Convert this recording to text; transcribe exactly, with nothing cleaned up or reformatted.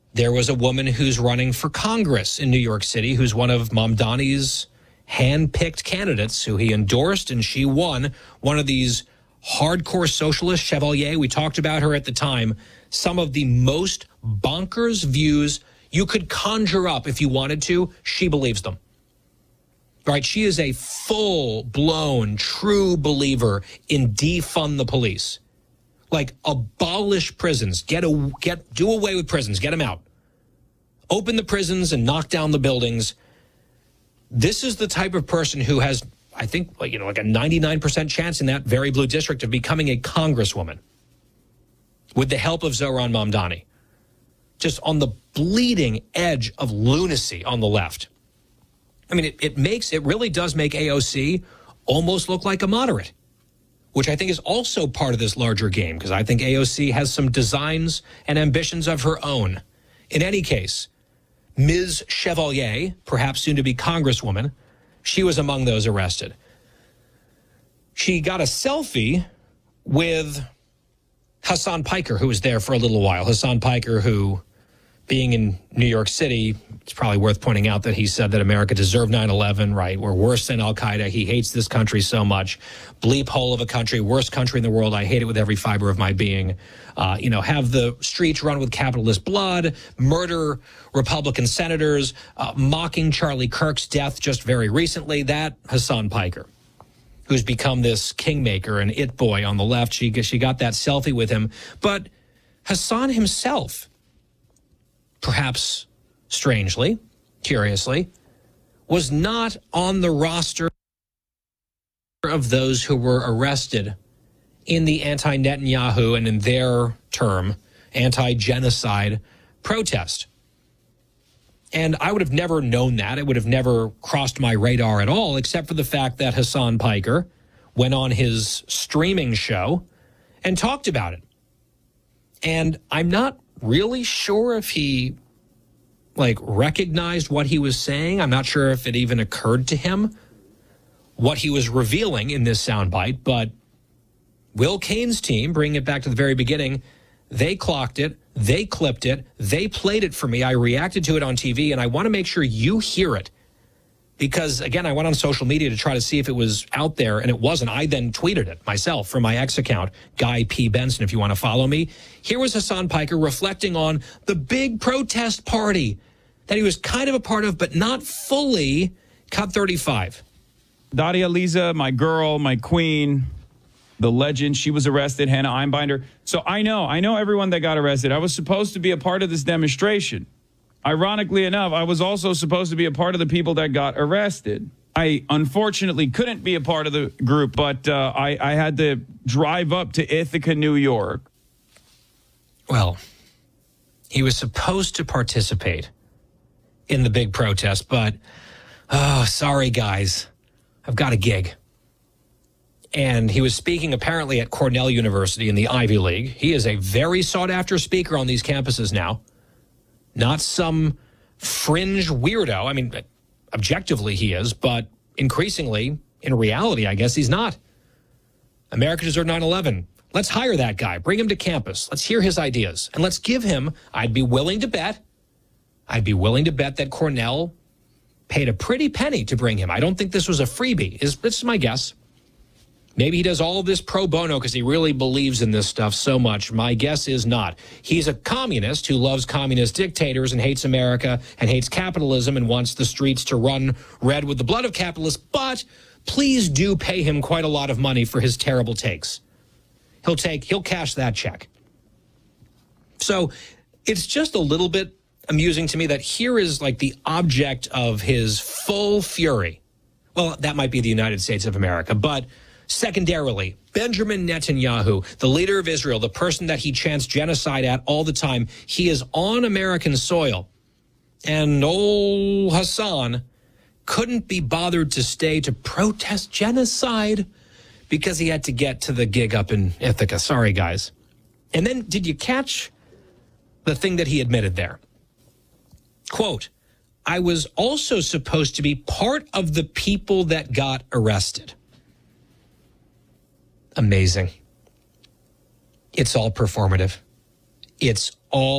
There was a woman who's running for Congress in New York City who's one of Mamdani's hand-picked candidates who he endorsed, and she won. One of these hardcore socialist Chevalier. We talked about her at the time. Some of the most bonkers views you could conjure up if you wanted to. She believes them. Right? She is a full-blown, true believer in defund the police. Like, abolish prisons. Get a, get do away with prisons. Get them out. Open the prisons and knock down the buildings. This is the type of person who has, I think, you know, like a ninety-nine percent chance in that very blue district of becoming a congresswoman with the help of Zohran Mamdani. Just on the bleeding edge of lunacy on the left. I mean, it, it makes, it really does make A O C almost look like a moderate, which I think is also part of this larger game, because I think A O C has some designs and ambitions of her own. In any case, Miz Chevalier, perhaps soon to be Congresswoman, she was among those arrested. She got a selfie with Hassan Piker, who was there for a little while. Hassan Piker, who, being in New York City, it's probably worth pointing out that he said that America deserved nine eleven, right? We're worse than Al-Qaeda. He hates this country so much. Bleep hole of a country, worst country in the world. I hate it with every fiber of my being. Uh, you know, have the streets run with capitalist blood, murder Republican senators, uh, mocking Charlie Kirk's death just very recently. That Hassan Piker, who's become this kingmaker and it boy on the left. She, she got that selfie with him. But Hassan himself, perhaps strangely, curiously, was not on the roster of those who were arrested in the anti-Netanyahu and, in their term, anti-genocide protest. And I would have never known that. It would have never crossed my radar at all, except for the fact that Hassan Piker went on his streaming show and talked about it. And I'm not really sure if he, like, recognized what he was saying. I'm not sure if it even occurred to him what he was revealing in this soundbite. But Will Cain's team, bringing it back to the very beginning, they clocked it, they clipped it, they played it for me. I reacted to it on T V, and I want to make sure you hear it. Because, again, I went on social media to try to see if it was out there, and it wasn't. I then tweeted it myself from my X account, Guy P. Benson, if you want to follow me. Here was Hassan Piker reflecting on the big protest party that he was kind of a part of, but not fully. Cut thirty-five. Daria Lisa, my girl, my queen, the legend, she was arrested, Hannah Einbinder. So I know, I know everyone that got arrested. I was supposed to be a part of this demonstration. Ironically enough, I was also supposed to be a part of the people that got arrested. I unfortunately couldn't be a part of the group, but uh, I, I had to drive up to Ithaca, New York. Well, he was supposed to participate in the big protest, but, oh, sorry, guys, I've got a gig. And he was speaking apparently at Cornell University in the Ivy League. He is a very sought-after speaker on these campuses now. Not some fringe weirdo. I mean, objectively he is, but increasingly, in reality, I guess he's not. America deserved nine eleven. Let's hire that guy. Bring him to campus. Let's hear his ideas. And let's give him, I'd be willing to bet, I'd be willing to bet that Cornell paid a pretty penny to bring him. I don't think this was a freebie. Is This is my guess. Maybe he does all of this pro bono because he really believes in this stuff so much. My guess is not. He's a communist who loves communist dictators and hates America and hates capitalism and wants the streets to run red with the blood of capitalists. But please do pay him quite a lot of money for his terrible takes. He'll take, he'll cash that check. So it's just a little bit amusing to me that here is like the object of his full fury. Well, that might be the United States of America, but secondarily, Benjamin Netanyahu, the leader of Israel, the person that he chants genocide at all the time, he is on American soil. And old Hassan couldn't be bothered to stay to protest genocide because he had to get to the gig up in Ithaca. Sorry, guys. And then did you catch the thing that he admitted there? Quote, I was also supposed to be part of the people that got arrested. Amazing. It's all performative. It's all